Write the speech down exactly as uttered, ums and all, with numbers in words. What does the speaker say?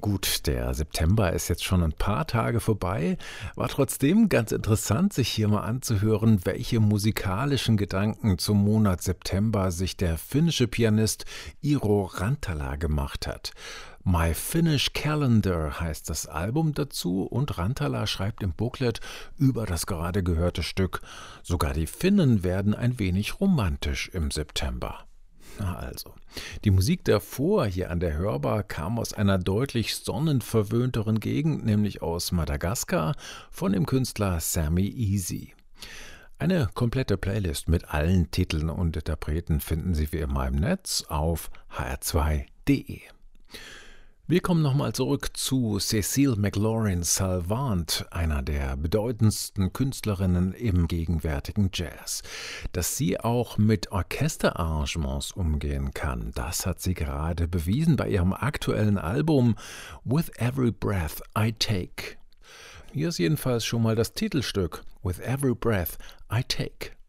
Gut, der September ist jetzt schon ein paar Tage vorbei, war trotzdem ganz interessant, sich hier mal anzuhören, welche musikalischen Gedanken zum Monat September sich der finnische Pianist Iiro Rantala gemacht hat. My Finnish Calendar heißt das Album dazu und Rantala schreibt im Booklet über das gerade gehörte Stück: Sogar die Finnen werden ein wenig romantisch im September. Na also, die Musik davor hier an der Hörbar kam aus einer deutlich sonnenverwöhnteren Gegend, nämlich aus Madagaskar, von dem Künstler Sammy Easy. Eine komplette Playlist mit allen Titeln und Interpreten finden Sie wie immer im Netz auf h r zwei punkt d e. Wir kommen nochmal zurück zu Cécile McLaurin-Salvant, einer der bedeutendsten Künstlerinnen im gegenwärtigen Jazz. Dass sie auch mit Orchesterarrangements umgehen kann, das hat sie gerade bewiesen bei ihrem aktuellen Album With Every Breath I Take. Hier ist jedenfalls schon mal das Titelstück With Every Breath I Take.